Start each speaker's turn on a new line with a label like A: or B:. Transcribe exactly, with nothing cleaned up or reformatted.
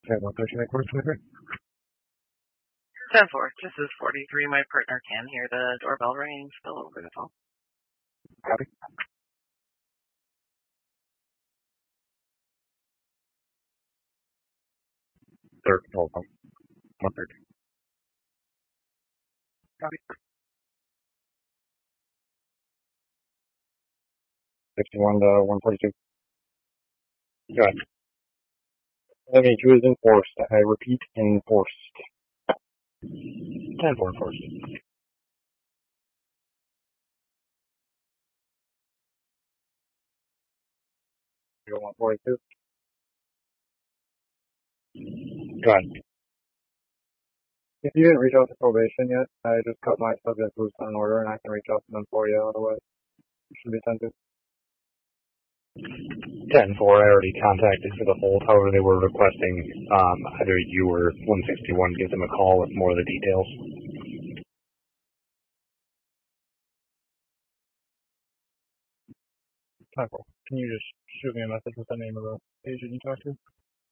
A: ten one thirteen, that course delivery.
B: ten four, this is forty-three. My partner can hear the doorbell ringing still over the phone.
A: Copy. Third, hold on. one thirteen. Copy. fifty-one to one forty-two. Go ahead. seventy two is enforced. I repeat, enforced. ten four enforced. one forty-two. Go ahead. If you didn't reach out to probation yet, I just cut my subject loose on order and I can reach out to them for you, otherwise it should be ten two. ten four, I already contacted for the hold. However, they were requesting um, either you or one sixty-one give them a call with more of the details. ten four, can you just shoot me a message with the name of the agent you talked to?